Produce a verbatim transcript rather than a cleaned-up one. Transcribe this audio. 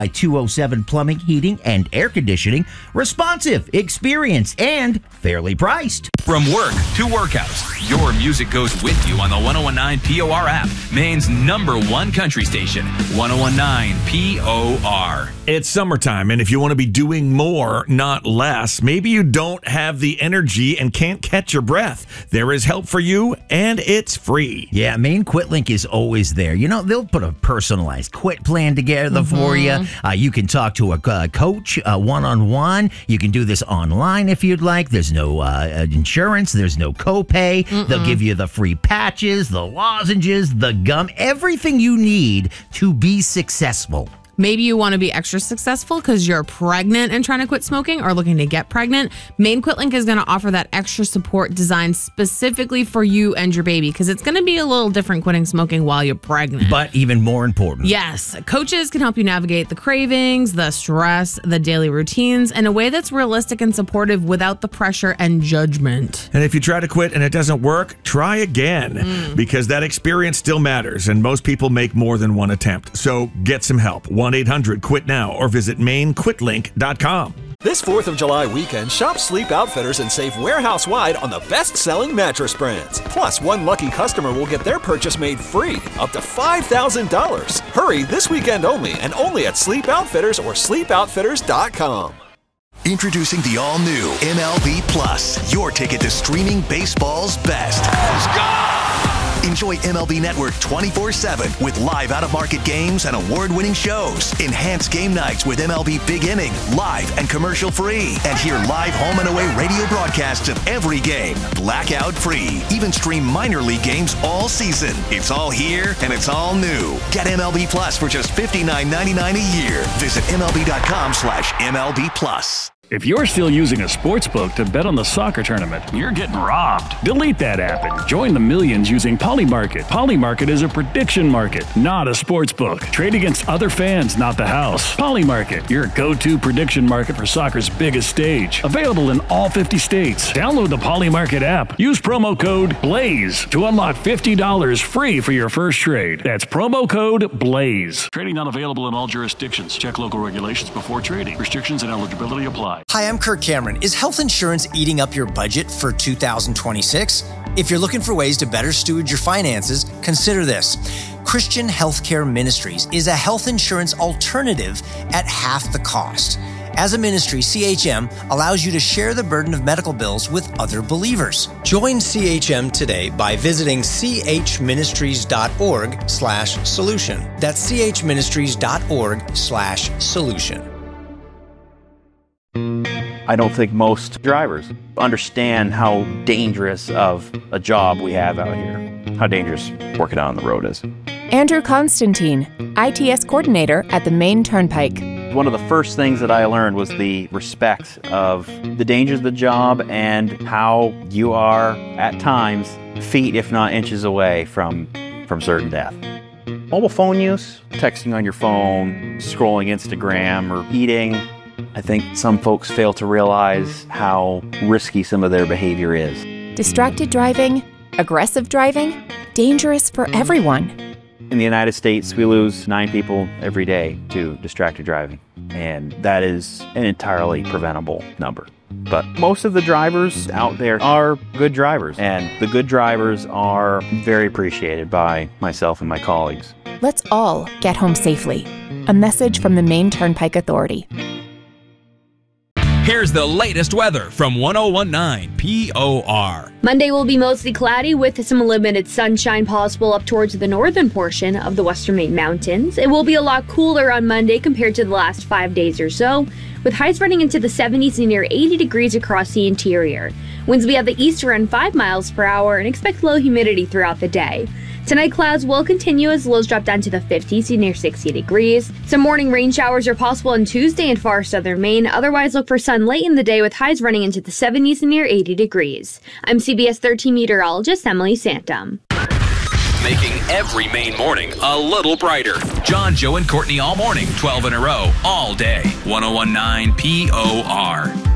By two oh seven Plumbing, Heating, and Air Conditioning. Responsive, experienced, and fairly priced. From work to workouts, your music goes with you on the one oh one nine P O R app. Maine's number one country station, one oh one nine P O R. It's summertime, and if you want to be doing more, not less, maybe you don't have the energy and can't catch your breath. There is help for you, and it's free. Yeah, Maine QuitLink is always there. You know, they'll put a personalized quit plan together mm-hmm. for you. Uh, you can talk to a uh, coach uh, one-on-one. You can do this online if you'd like. There's no uh, insurance. There's no copay. Mm-mm. They'll give you the free patches, the lozenges, the gum, everything you need to be successful. Maybe you want to be extra successful because you're pregnant and trying to quit smoking or looking to get pregnant. Maine QuitLink is going to offer that extra support designed specifically for you and your baby because it's going to be a little different quitting smoking while you're pregnant. But even more important. Yes. Coaches can help you navigate the cravings, the stress, the daily routines in a way that's realistic and supportive without the pressure and judgment. And if you try to quit and it doesn't work, try again mm. because that experience still matters and most people make more than one attempt. So get some help. one eight hundred quit now or visit maine quit link dot com. This fourth of July weekend, shop Sleep Outfitters and save warehouse-wide on the best-selling mattress brands. Plus, one lucky customer will get their purchase made free, up to five thousand dollars. Hurry this weekend only, and only at Sleep Outfitters or sleep outfitters dot com. Introducing the all-new M L B Plus, your ticket to streaming baseball's best. Let's go! Enjoy M L B Network twenty-four seven with live out-of-market games and award-winning shows. Enhance game nights with M L B Big Inning, live and commercial-free. And hear live home and away radio broadcasts of every game, blackout-free. Even stream minor league games all season. It's all here and it's all new. Get M L B Plus for just fifty-nine ninety-nine a year. Visit M L B dot com slash M L B Plus. If you're still using a sportsbook to bet on the soccer tournament, you're getting robbed. Delete that app and join the millions using Polymarket. Polymarket is a prediction market, not a sportsbook. Trade against other fans, not the house. Polymarket, your go-to prediction market for soccer's biggest stage. Available in all fifty states. Download the Polymarket app. Use promo code BLAZE to unlock fifty dollars free for your first trade. That's promo code BLAZE. Trading not available in all jurisdictions. Check local regulations before trading. Restrictions and eligibility apply. Hi, I'm Kirk Cameron. Is health insurance eating up your budget for two thousand twenty-six? If you're looking for ways to better steward your finances, consider this. Christian Healthcare Ministries is a health insurance alternative at half the cost. As a ministry, C H M allows you to share the burden of medical bills with other believers. Join C H M today by visiting chministries.org slash solution. That's chministries.org slash solution. I don't think most drivers understand how dangerous of a job we have out here, how dangerous working out on the road is. Andrew Constantine, I T S coordinator at the Maine Turnpike. One of the first things that I learned was the respect of the dangers of the job and how you are, at times, feet if not inches away from, from certain death. Mobile phone use, texting on your phone, scrolling Instagram, or eating. I think some folks fail to realize how risky some of their behavior is. Distracted driving, aggressive driving, dangerous for everyone. In the United States, we lose nine people every day to distracted driving, and that is an entirely preventable number. But most of the drivers out there are good drivers, and the good drivers are very appreciated by myself and my colleagues. Let's all get home safely. A message from the Maine Turnpike Authority. Here's the latest weather from one oh one nine P O R. Monday will be mostly cloudy with some limited sunshine possible up towards the northern portion of the western Maine mountains. It will be a lot cooler on Monday compared to the last five days or so, with highs running into the seventies and near eighty degrees across the interior. Winds will be at the east around five miles per hour and expect low humidity throughout the day. Tonight, clouds will continue as lows drop down to the fifties near sixty degrees. Some morning rain showers are possible on Tuesday in far southern Maine. Otherwise, look for sun late in the day with highs running into the seventies and near eighty degrees. I'm C B S thirteen meteorologist Emily Santum. Making every Maine morning a little brighter. John, Joe, and Courtney all morning, twelve in a row, all day. one oh one nine P O R.